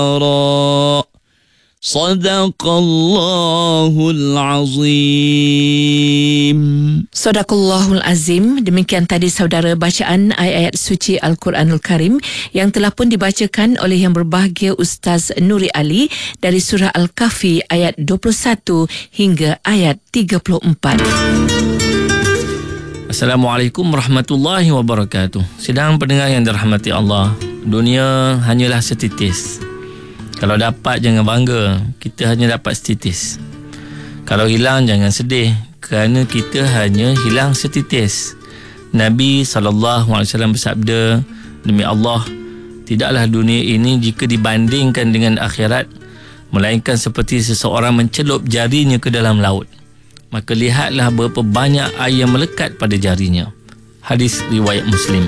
Sadaqallahul Azim. Sadaqallahul Azim. Demikian tadi saudara bacaan ayat-ayat suci Al-Quranul Karim yang telah pun dibacakan oleh yang berbahagia Ustaz Nuri Ali dari surah Al-Kahfi ayat 21 hingga ayat 34. Assalamualaikum warahmatullahi wabarakatuh. Sidang pendengar yang dirahmati Allah, dunia hanyalah setitis. Kalau dapat jangan bangga, kita hanya dapat setitis. Kalau hilang jangan sedih, kerana kita hanya hilang setitis. Nabi SAW bersabda, demi Allah, tidaklah dunia ini jika dibandingkan dengan akhirat, melainkan seperti seseorang mencelup jarinya ke dalam laut. Maka lihatlah berapa banyak air yang melekat pada jarinya. Hadis riwayat Muslim.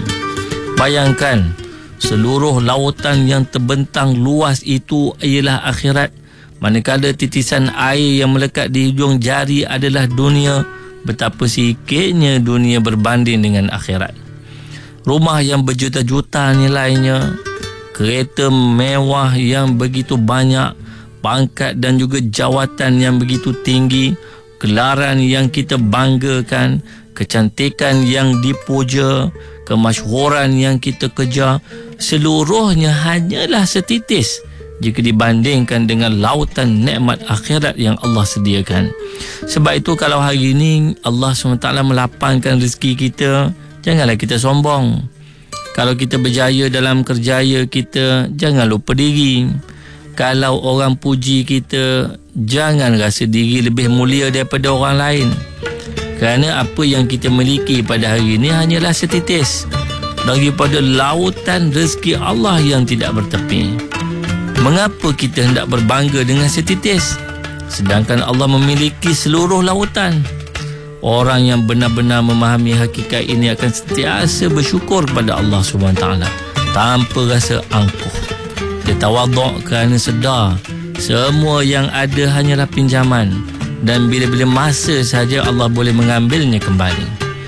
Bayangkan, seluruh lautan yang terbentang luas itu ialah akhirat, manakala titisan air yang melekat di hujung jari adalah dunia. Betapa sikitnya dunia berbanding dengan akhirat. Rumah yang berjuta-juta nilainya, kereta mewah yang begitu banyak, pangkat dan juga jawatan yang begitu tinggi, gelaran yang kita banggakan, kecantikan yang dipuja, kemasyhuran yang kita kejar, seluruhnya hanyalah setitis jika dibandingkan dengan lautan nikmat akhirat yang Allah sediakan. Sebab itu kalau hari ini Allah SWT melapangkan rezeki kita, janganlah kita sombong. Kalau kita berjaya dalam kerjaya kita, jangan lupa diri. Kalau orang puji kita, jangan rasa diri lebih mulia daripada orang lain. Kerana apa yang kita miliki pada hari ini hanyalah setitis daripada lautan rezeki Allah yang tidak bertepi. Mengapa kita hendak berbangga dengan setitis, sedangkan Allah memiliki seluruh lautan? Orang yang benar-benar memahami hakikat ini akan sentiasa bersyukur pada Allah SWT tanpa rasa angkuh. Dia tawaduk kerana sedar semua yang ada hanyalah pinjaman, dan bila-bila masa saja Allah boleh mengambilnya kembali.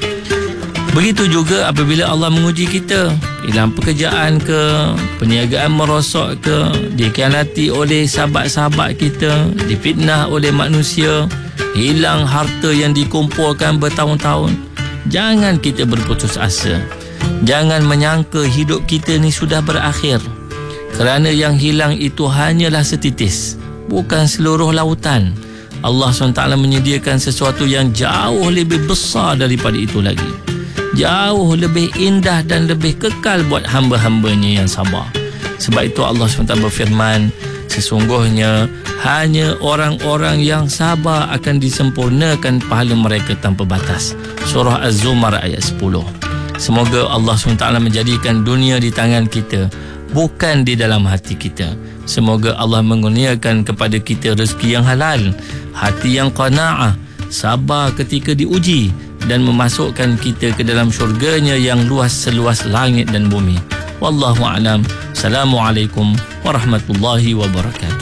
Begitu juga apabila Allah menguji kita, hilang pekerjaan ke, perniagaan merosot ke, dikhianati oleh sahabat-sahabat kita, difitnah oleh manusia, hilang harta yang dikumpulkan bertahun-tahun. Jangan kita berputus asa. Jangan menyangka hidup kita ni sudah berakhir. Kerana yang hilang itu hanyalah setitis, bukan seluruh lautan. Allah SWT menyediakan sesuatu yang jauh lebih besar daripada itu lagi, jauh lebih indah dan lebih kekal buat hamba-hambanya yang sabar. Sebab itu Allah SWT berfirman, sesungguhnya hanya orang-orang yang sabar akan disempurnakan pahala mereka tanpa batas. Surah Az-Zumar ayat 10. Semoga Allah SWT menjadikan dunia di tangan kita, bukan di dalam hati kita. Semoga Allah mengurniakan kepada kita rezeki yang halal, hati yang qana'ah, sabar ketika diuji, dan memasukkan kita ke dalam syurganya yang luas seluas langit dan bumi. Wallahu a'lam. Assalamualaikum warahmatullahi wabarakatuh.